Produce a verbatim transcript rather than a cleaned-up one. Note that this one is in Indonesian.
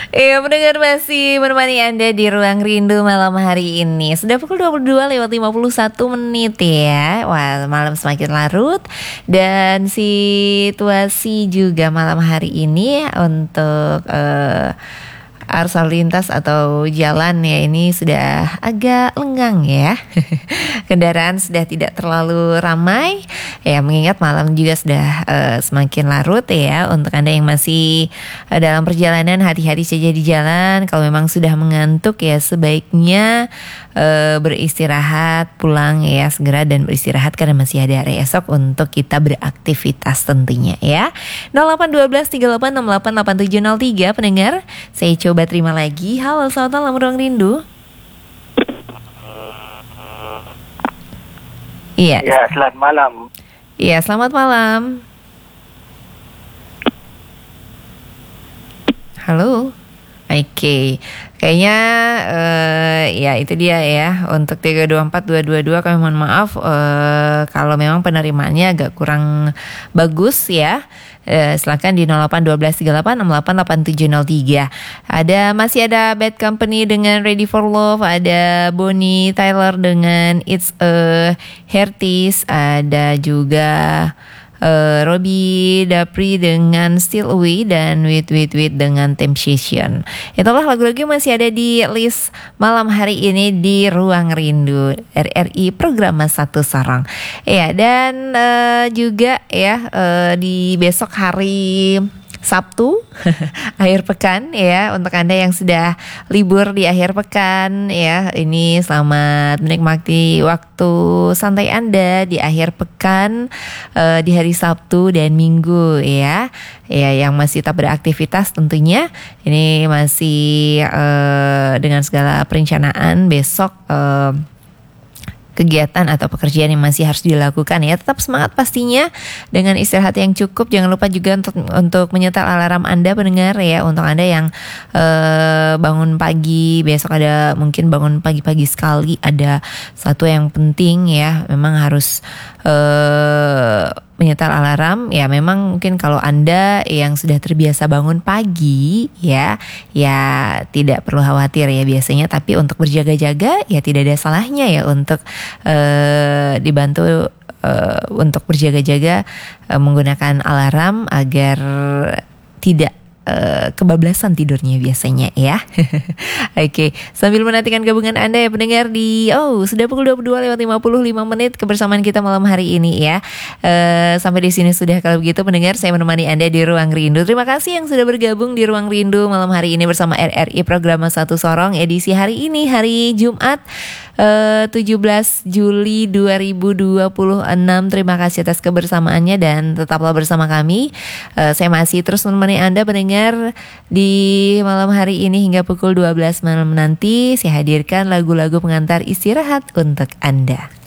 Iya, pendengar masih menemani Anda di Ruang Rindu malam hari ini. Sudah pukul dua puluh dua lewat lima puluh satu menit ya. Wah, malam semakin larut. Dan situasi juga malam hari ini untuk uh, arus lalu lintas atau jalan ya ini sudah agak lenggang ya. Kendaraan sudah tidak terlalu ramai ya, mengingat malam juga sudah uh, semakin larut ya. Untuk Anda yang masih uh, dalam perjalanan, hati-hati saja di jalan. Kalau memang sudah mengantuk ya sebaiknya uh, beristirahat, pulang ya segera dan beristirahat karena masih ada hari esok untuk kita beraktivitas tentunya ya. nol delapan satu dua tiga delapan enam delapan delapan tujuh nol tiga pendengar, saya coba terima lagi. Halo, selamat malam Ruang Rindu. Iya. Ya, selamat malam. Iya, selamat malam. Halo. Oke, okay. Kayaknya uh, ya itu dia ya. Untuk tiga dua empat dua dua dua kami mohon maaf uh, kalau memang penerimaannya agak kurang bagus ya. Uh, silakan di nol delapan satu dua tiga delapan enam delapan delapan tujuh nol tiga. Ada masih ada Bad Company dengan Ready for Love, ada Bonnie Tyler dengan It's a Hearties, ada juga Uh, Robbie Dapri dengan Still Away dan Wait Wait Wait dengan Temptation. Itulah lagu-lagu masih ada di list malam hari ini di Ruang Rindu R R I Program Satu Sorong. Ya, dan uh, juga ya uh, di besok hari Sabtu akhir pekan ya, untuk Anda yang sudah libur di akhir pekan ya, ini selamat menikmati waktu santai Anda di akhir pekan uh, di hari Sabtu dan Minggu ya. Ya, yang masih tetap beraktivitas tentunya ini masih uh, dengan segala perencanaan besok uh, kegiatan atau pekerjaan yang masih harus dilakukan ya. Tetap semangat pastinya dengan istirahat yang cukup. Jangan lupa juga untuk untuk menyetel alarm Anda pendengar ya. Untuk Anda yang uh, bangun pagi, besok ada mungkin bangun pagi-pagi sekali, ada satu yang penting ya, memang harus uh, menyetel alarm ya. Memang mungkin kalau Anda yang sudah terbiasa bangun pagi ya, ya tidak perlu khawatir ya biasanya. Tapi untuk berjaga-jaga ya tidak ada salahnya ya untuk uh, dibantu uh, untuk berjaga-jaga uh, menggunakan alarm agar tidak Uh, kebablasan tidurnya biasanya ya. Oke, okay. Sambil menantikan gabungan Anda ya pendengar di oh sudah pukul dua puluh dua lewat lima puluh lima menit kebersamaan kita malam hari ini ya. Uh, sampai di sini sudah. Kalau begitu pendengar, saya menemani Anda di Ruang Rindu. Terima kasih yang sudah bergabung di Ruang Rindu malam hari ini bersama R R I Program Satu Sorong edisi hari ini, hari Jumat uh, tujuh belas Juli dua ribu dua puluh enam. Terima kasih atas kebersamaannya dan tetaplah bersama kami. Uh, saya masih terus menemani Anda pendengar di malam hari ini hingga pukul dua belas malam nanti. Saya hadirkan lagu-lagu pengantar istirahat untuk Anda.